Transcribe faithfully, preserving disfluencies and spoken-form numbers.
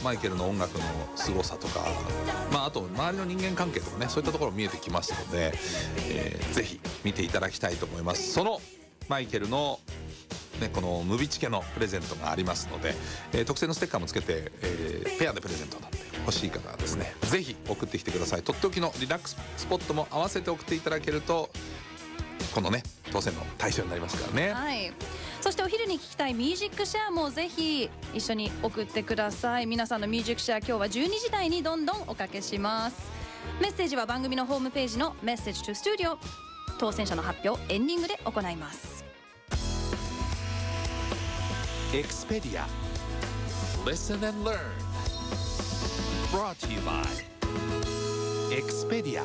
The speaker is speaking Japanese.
マイケルの音楽の凄さとか、まあ、あと周りの人間関係とかね、そういったところ見えてきますので、えー、ぜひ見ていただきたいと思います。そのマイケルのね、このムビチケのプレゼントがありますので、えー、特製のステッカーもつけて、えー、ペアでプレゼントなんで欲しい方はですね、ぜひ送ってきてください。とっておきのリラックススポットも合わせて送っていただけると、このね当選の対象になりますからね。 はい、そしてお昼に聞きたいミュージックシェアもぜひ一緒に送ってください。皆さんのミュージックシェア、今日はじゅうにじ台にどんどんおかけします。メッセージは番組のホームページのメッセージトゥスタジオ、当選者の発表エンディングで行います。 Expedia Listen and Learn Brought to you by Expedia